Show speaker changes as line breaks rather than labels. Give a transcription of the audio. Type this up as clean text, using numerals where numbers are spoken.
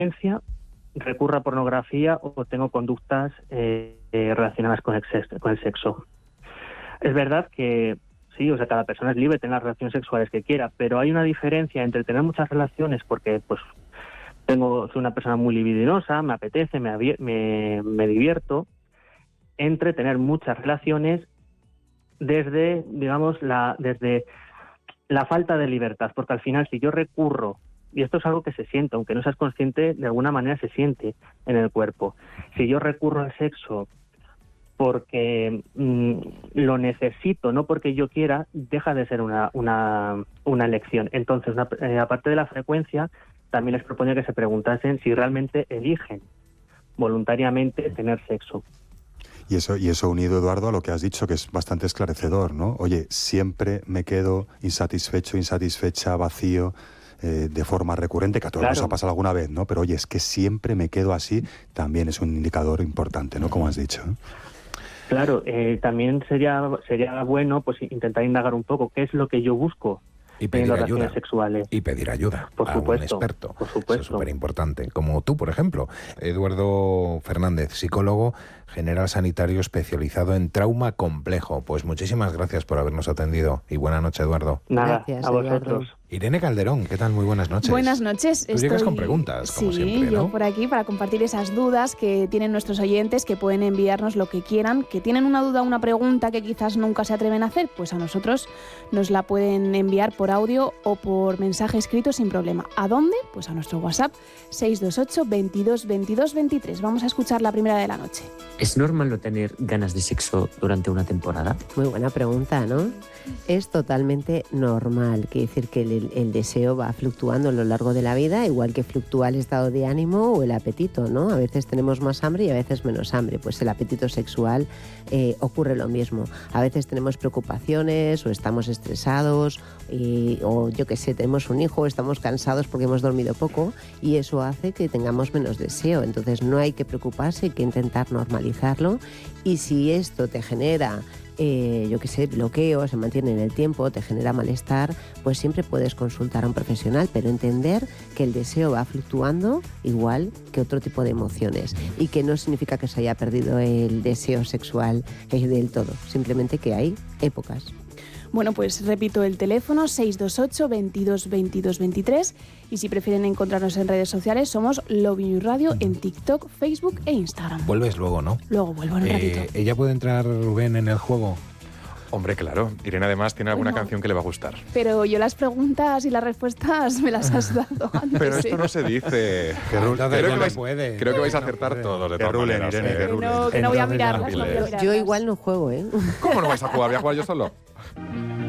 recurro a pornografía o tengo conductas relacionadas con el sexo. Es verdad que sí, o sea, cada persona es libre de tener las relaciones sexuales que quiera, pero hay una diferencia entre tener muchas relaciones porque pues soy una persona muy libidinosa, me apetece, me divierto, entre tener muchas relaciones desde, digamos, desde la falta de libertad, porque al final si yo recurro, y esto es algo que se siente, aunque no seas consciente, de alguna manera se siente en el cuerpo, si yo recurro al sexo porque lo necesito, no porque yo quiera, deja de ser una elección. Entonces, aparte de la frecuencia, también les proponía que se preguntasen si realmente eligen voluntariamente tener sexo.
Y eso unido, Eduardo, a lo que has dicho, que es bastante esclarecedor, ¿no? Oye, siempre me quedo insatisfecho, insatisfecha, vacío, de forma recurrente, que a todos nos ha pasado alguna vez, ¿no? Pero oye, es que siempre me quedo así, también es un indicador importante, ¿no? Como has dicho, ¿eh?
Claro, también sería bueno pues intentar indagar un poco qué es lo que yo busco
y pedir ayuda
sexuales.
Y pedir ayuda
por supuesto,
un experto.
Por supuesto.
Eso es súper importante. Como tú, por ejemplo. Eduardo Fernández, psicólogo general sanitario especializado en trauma complejo. Pues muchísimas gracias por habernos atendido y buena noche, Eduardo.
Nada,
gracias,
a vosotros.
Eduardo.
Irene Calderón, ¿qué tal? Muy buenas noches.
Buenas noches.
Tú llegas con preguntas, como siempre, ¿no?
Sí, yo por aquí para compartir esas dudas que tienen nuestros oyentes, que pueden enviarnos lo que quieran, que tienen una duda, una pregunta que quizás nunca se atreven a hacer, pues a nosotros nos la pueden enviar por audio o por mensaje escrito sin problema. ¿A dónde? Pues a nuestro WhatsApp 628 22 22 23. Vamos a escuchar la primera de la noche.
¿Es normal no tener ganas de sexo durante una temporada?
Muy buena pregunta, ¿no? Es totalmente normal, quiere decir que el deseo va fluctuando a lo largo de la vida, igual que fluctúa el estado de ánimo o el apetito, ¿no? A veces tenemos más hambre y a veces menos hambre, pues el apetito sexual ocurre lo mismo. A veces tenemos preocupaciones o estamos estresados o yo qué sé, tenemos un hijo o estamos cansados porque hemos dormido poco y eso hace que tengamos menos deseo. Entonces no hay que preocuparse, hay que intentar normalizarlo y si esto te genera yo qué sé, bloqueo, se mantiene en el tiempo, te genera malestar, pues siempre puedes consultar a un profesional, pero entender que el deseo va fluctuando igual que otro tipo de emociones y que no significa que se haya perdido el deseo sexual del todo, simplemente que hay épocas.
Bueno, pues repito el teléfono 628 22 22 23 y si prefieren encontrarnos en redes sociales somos Lovin You Radio en TikTok, Facebook e Instagram.
Vuelves luego, ¿no?
Luego vuelvo en un ratito.
¿Ella puede entrar, Rubén, en el juego?
Hombre, claro. Irene además tiene alguna canción que le va a gustar.
Pero yo las preguntas y las respuestas me las has dado antes.
Pero esto no se dice. Creo que vais a acertar todos de todas maneras.
Que no voy a mirarlas.
Yo igual no juego, ¿eh?
¿Cómo no vais a jugar? ¿Voy a jugar yo solo?